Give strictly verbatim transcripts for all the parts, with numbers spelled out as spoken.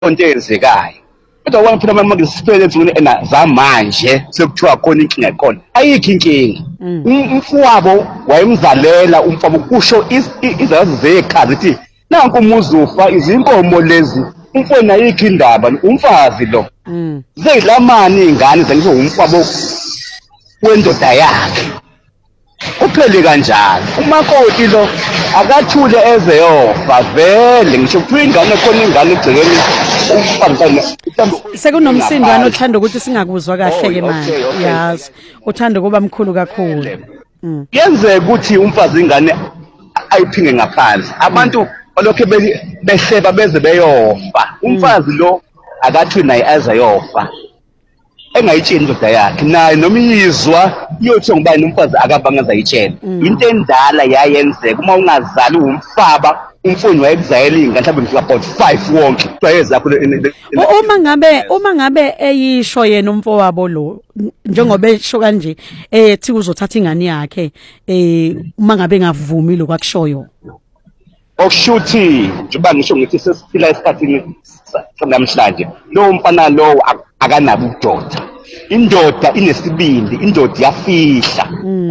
into eyenzekayo. Kodwa wona phela manje sifele ezweni ena zamanje sekuthiwa khona inkinga ekhona. Ayikho inkinga. Umfowabo wayemzalela umfowabo kusho izazi zekhaya zithi nanku umuzi ufa izinkomo lezi umfowabo ayikho indaba umfazi lo. Zeyilamani ingane zangisho umfowabo wendoda yakhe. Uphele kanjalo. Umakoti lo akathule eze yofa vele ngisho kuthiwa ingane khona ingane egcekeni umfana sekunomsindwana othanda ukuthi singakuzwa kahle ke manje yazi uthanda kuba mkhulu kakhulu. Yenzeka ukuthi umfazi ingane ayiphinge ngaphansi abantu balokho behleba beze beyofa umfazi lo akathi naye azayofa engayitsheni indoda yakhe naye noma iyizwa iyothi ngubani umfazi akabanga azayitshela into endala yayenzeka uma ungazali umfaba umfuni wayekuzayela ingane mhlawumbe ngifika about five wonke twayeza zakho uma ngabe uma ngabe eyisho yena umfowabo lo njengoba esho kanje ethi uzothatha ingane yakhe eh uma ngabe ngavumi lo kwakushoyo okushuthi njengoba ngisho ngithi sesiphila esikhathini namhlanje lo mfana lo akanabo ubudoda indoda inesibindi indoda yafihla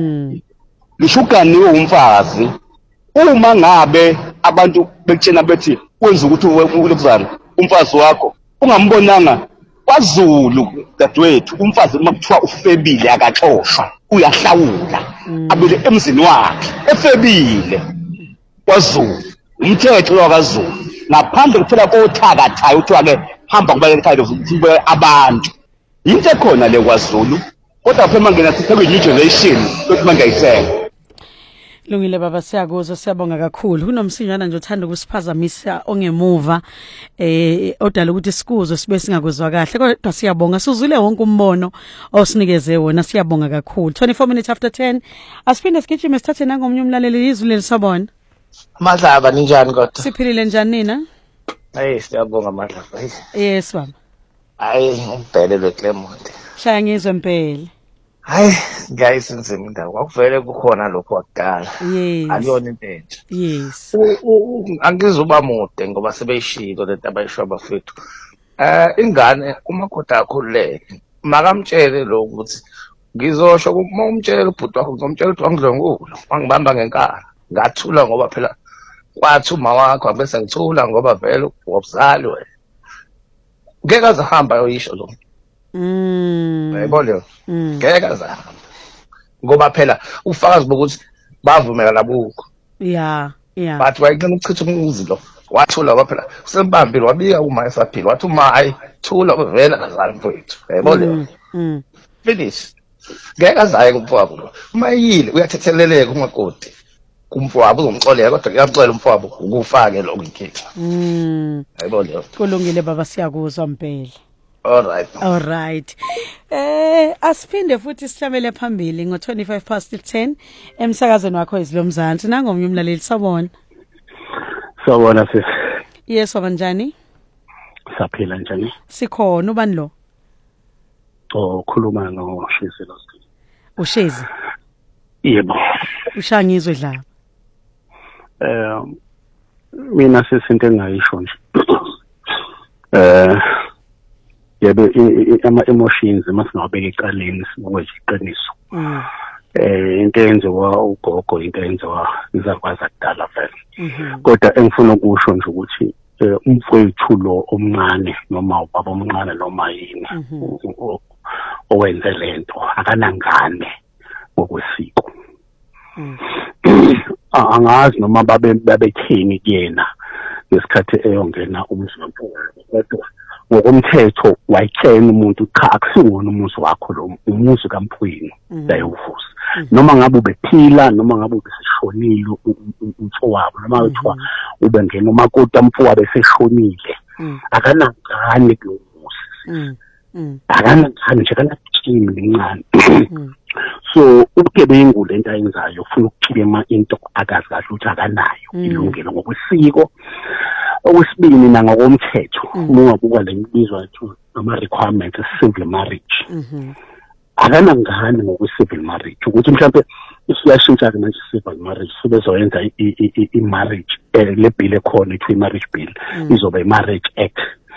lishuganiwe umfazi uma ngabe abantu bekutshena bethi kwenza ukuthi ulokuzana umfazi wakho ungambonanga kwaZulu dadewethu umfazi uma kuthiwa ufebile akaxoshwa uyahlawula abile emzini wakhe efebile kwaZulu umthetho wakaZulu ngaphandle kuphela kothakathayo uthiwa ke hamba kubaleka ekhaya ukuthi abantu into ekhona le kwaZulu kodwa phela mangena sithekwe new generation ukuthi manje ayisenga. Lungile baba siyakuzwa siyabonga kakhulu kunomsinyana nje uthanda ukusiphazamisa ongemuva eh odala ukuthi sikuzwe sibe singakuzwa kahle kodwa siyabonga sizule wonke umbono osinikeze wona siyabonga kakhulu. twenty-four minutes after ten asiphinde sigijime sithathe nangomnye umlaleli izwi lelisabona. Madlaba ninjani kodwa? Siphilile njani nina? Hey siyabonga Madlaba. Yes baba. Hayi umbhele lo Clement. Shaya ngizwe impela. Hayi guys inzima indawo akuvele kukhona lokho wakudala akuyona into entsha. Yes angizuba mude ngoba sebeyishilo lento abayisho abafethu eh ingane umakhoda akhululeke makamtshele lo ukuthi ngizosho uma umtshela ubhuti wakho ngizomtshela ukuthi wangidlongulo wangibamba ngenkala ngathula ngoba phela kwathi uma wakho bese ngithula ngoba vele wobuzali wena ngeke azahamba yoyisho lo Mm. Yayibona? Ngeke azahamba. Ngoba phela ufakazi bokuthi bavumela labukho. Yeah, yeah. But wayecela ukuchitha umuzi lo. Wathula ngoba phela usembambile wabika uma esaphila. Wathi uma hayi thula vele akazali mfowethu. Yayibona? Mm. Finish. Ngeke azaye kumfowabo lo. Uma yile uyathetheleleka umakoti. Kumfowabo uzomxolela kodwa kuyamxolela umfowabo ukufake lo ngikhetha. Mm. Yayibona? Kulungile baba siyakuzwa impela. All right. All right. Eh asiphinde futhi sihlamele phambili ngo twenty-five past ten emsakazweni wakho izilomzansi nangomnye umlaleli sabona. Sawona sis. Yes wabanjani? Saphila njani? Sikhona ubani lo? Oh khuluma no Shezi lo. Ushezi. Yebo. Ushangizwe dlaba. Eh mina sesinto engayisho nje. Eh yebe ama emotions masingabeka eqaleni sibuke iqiniso eh into enziwa ugogo into enziwa izakwazi akudala vele kodwa engifuna ukusho nje ukuthi umfowethu lo omncane noma ubaba omncane noma yini owenze lento akanangane ngokwesiko angazi noma babe babetheni kuyena ngesikhathi eyongena umzimba kodwa ngokomthetho wayitshena umuntu cha akusiwona umuzi wakho lo umuzi kaMphweni layovusa noma ngabe ubephila noma ngabe ubeseshonile umfowabo noma kuthiwa ubengena umakoti amfowabo beseshonile akanangane kuyomuzi akanangane nje kanakutshini lincane so ubugebengu lento ayenzayo ufuna ukukhipha into akazi kahle ukuthi akanayo ilungelo ngokwesiko. Okwesibili nangokomthetho ungabuka lemibizwa ethu ama requirements civil marriage akanangane ngokwe-civil marriage ukuthi mhlawumbe isiyashintsha ke manje civil marriage sibezoyenza i marriage le bill ekhona ethu i marriage bill izoba i marriage act